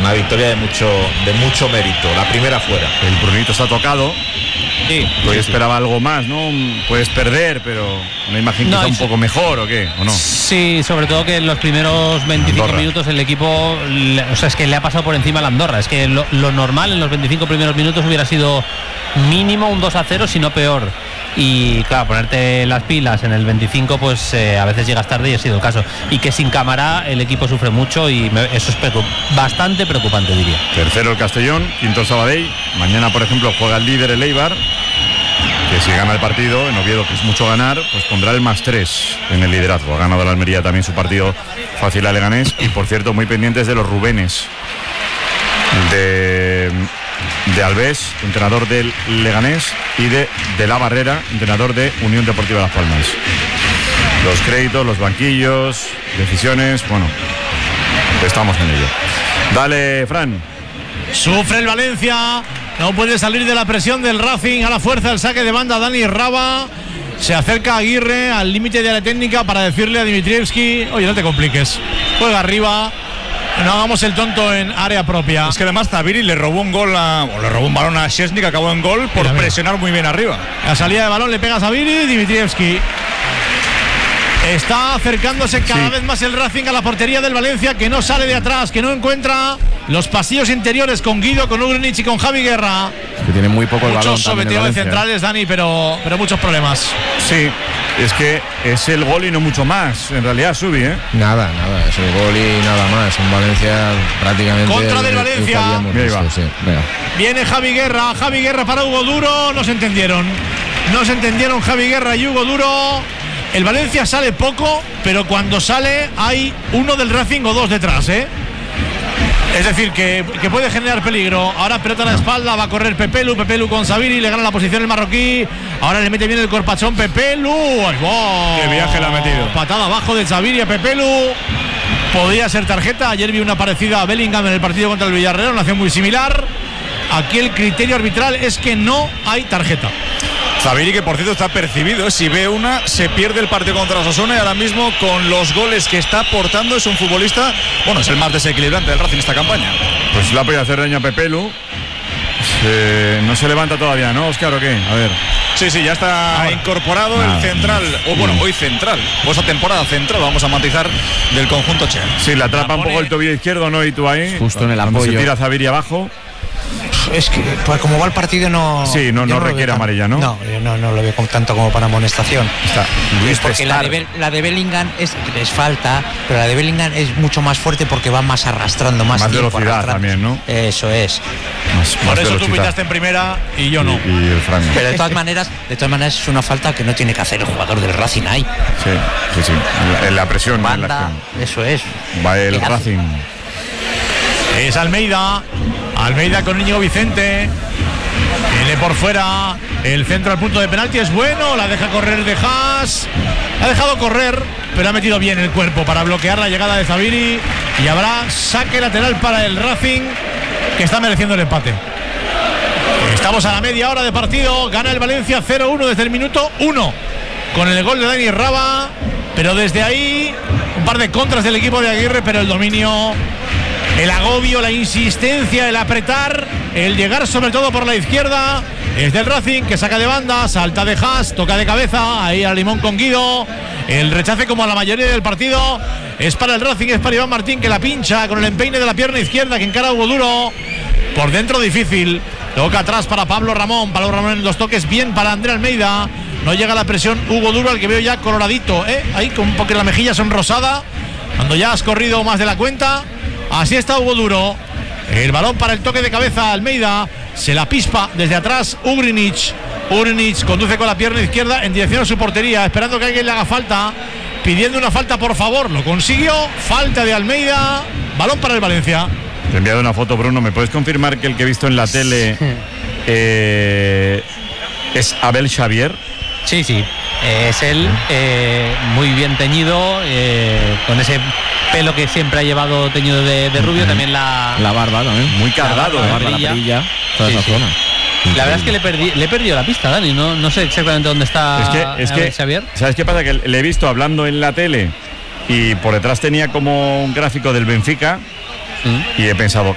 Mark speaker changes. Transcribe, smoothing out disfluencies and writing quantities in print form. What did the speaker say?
Speaker 1: una victoria de mucho mérito. La primera fuera.
Speaker 2: El Brunito está tocado.
Speaker 3: Sí.
Speaker 2: Yo esperaba algo más, ¿no? Puedes perder, pero una imagen quizá un poco mejor, ¿o qué? ¿O no?
Speaker 3: Sí, sobre todo que en los primeros 25
Speaker 2: Andorra.
Speaker 3: minutos el equipo, o sea, es que le ha pasado por encima a la Andorra. Es que lo normal en los 25 primeros minutos hubiera sido mínimo un 2-0, si no peor. Y claro, ponerte las pilas en el 25, pues a veces llegas tarde y ha sido el caso. Y que sin Cámara el equipo sufre mucho y eso es bastante preocupante, diría.
Speaker 2: Tercero el Castellón, quinto el Sabadell. Mañana, por ejemplo, juega el líder el Eibar, que si gana el partido, en Oviedo, que es mucho ganar, pues pondrá el +3 en el liderazgo. Ha ganado la Almería también su partido fácil a Leganés. Y por cierto, muy pendientes de los Rubenes de Alves, entrenador del Leganés, y de la Barrera, entrenador de Unión Deportiva Las Palmas. Los créditos, los banquillos, decisiones, bueno, estamos en ello. Dale, Fran.
Speaker 4: Sufre el Valencia, no puede salir de la presión del Racing. A la fuerza el saque de banda Dani Raba. Se acerca Aguirre al límite de la técnica para decirle a Dimitrievski: oye, no te compliques, juega arriba, no hagamos el tonto en área propia.
Speaker 5: Es que además Zaviri le robó un balón a Szczesny, que acabó en gol por presionar muy bien arriba.
Speaker 4: La salida de balón le pega a Zaviri. Dimitrievski está acercándose cada vez más el Racing a la portería del Valencia, que no sale de atrás, que no encuentra los pasillos interiores con Guido, con Ugrinic y con Javi Guerra.
Speaker 6: Que tiene muy poco el balón.
Speaker 4: Muchos sobeteos de centrales, Dani, pero muchos problemas.
Speaker 2: Sí, es que es el gol y no mucho más. En realidad, Subi, ¿eh?
Speaker 6: Nada, es el gol y nada más. En Valencia prácticamente.
Speaker 4: Contra del Valencia.
Speaker 6: Venga.
Speaker 4: Viene Javi Guerra para Hugo Duro. No se entendieron Javi Guerra y Hugo Duro. El Valencia sale poco, pero cuando sale hay uno del Racing o dos detrás, ¿eh? Es decir, que puede generar peligro. Ahora pelota a la espalda, va a correr Pepelu con Zaviri, le gana la posición el marroquí. Ahora le mete bien el corpachón Pepelu. ¡Ay, wow!
Speaker 5: ¡Qué viaje le ha metido!
Speaker 4: Patada abajo de Zaviri a Pepelu. Podría ser tarjeta. Ayer vi una parecida a Bellingham en el partido contra el Villarreal, una acción muy similar. Aquí el criterio arbitral es que no hay tarjeta.
Speaker 5: Zaviri, que por cierto está percibido, si ve una se pierde el partido contra Osasuna, y ahora mismo con los goles que está aportando es un futbolista, bueno, es el más desequilibrante del Racing esta campaña.
Speaker 2: Pues la puede hacer daño a Pepelu. No se levanta todavía, ¿no, Óscar, o qué? A ver.
Speaker 5: Sí, ya está incorporado el central, hoy central, o esa temporada central, vamos a matizar, del conjunto Che.
Speaker 2: Sí, le atrapa un poco el tobillo izquierdo, ¿no? Y tú ahí.
Speaker 6: Justo en el apoyo.
Speaker 2: Se tira Zaviri abajo.
Speaker 7: Es que pues como va el partido no.
Speaker 2: Sí, no requiere amarilla, ¿no?
Speaker 7: No lo veo tanto como para amonestación.
Speaker 2: Está Luis
Speaker 7: porque la de Bellingham es falta, pero la de Bellingham es mucho más fuerte porque va más arrastrando, más
Speaker 2: velocidad también, ¿no?
Speaker 7: Eso es.
Speaker 4: Por eso tú pitaste en primera y yo no.
Speaker 2: Y el Fran.
Speaker 7: Pero de todas maneras es una falta que no tiene que hacer el jugador del Racing ahí.
Speaker 2: Sí. En la presión,
Speaker 7: banda,
Speaker 2: en la acción.
Speaker 7: Eso es.
Speaker 2: Va el Racing.
Speaker 4: Es Almeida con Íñigo Vicente. Viene por fuera. El centro al punto de penalti es bueno. La deja correr de Haas. La ha dejado correr, pero ha metido bien el cuerpo para bloquear la llegada de Zaviri. Y habrá saque lateral para el Racing, que está mereciendo el empate. Estamos a la media hora de partido. Gana el Valencia 0-1 desde el minuto 1 con el gol de Dani Raba. Pero desde ahí un par de contras del equipo de Aguirre, pero el dominio, el agobio, la insistencia, el apretar, el llegar sobre todo por la izquierda es del Racing, que saca de banda, salta de Haas, toca de cabeza, ahí a Limón con Guido. El rechace, como a la mayoría del partido, es para el Racing, es para Iván Martín, que la pincha con el empeine de la pierna izquierda, que encara a Hugo Duro. Por dentro difícil, toca atrás para Pablo Ramón en los toques, bien para André Almeida. No llega la presión Hugo Duro, al que veo ya coloradito, ahí con un poco la mejilla sonrosada, cuando ya has corrido más de la cuenta. Así está Hugo Duro. El balón para el toque de cabeza Almeida. Se la pispa desde atrás Ugrinic. Ugrinic conduce con la pierna izquierda en dirección a su portería, esperando que alguien le haga falta, pidiendo una falta, por favor. Lo consiguió. Falta de Almeida. Balón para el Valencia.
Speaker 2: Te he enviado una foto, Bruno. ¿Me puedes confirmar que el que he visto en la tele es Abel Xavier?
Speaker 3: Sí, es él, muy bien teñido, con ese pelo que siempre ha llevado teñido de rubio, también la
Speaker 6: barba también,
Speaker 2: muy cargado,
Speaker 6: la perilla, toda esa zona.
Speaker 3: La verdad es que le he perdido la pista, Dani, no sé exactamente dónde está.
Speaker 2: Es que
Speaker 3: Xavier.
Speaker 2: ¿Sabes qué pasa? Que le he visto hablando en la tele y por detrás tenía como un gráfico del Benfica y he pensado,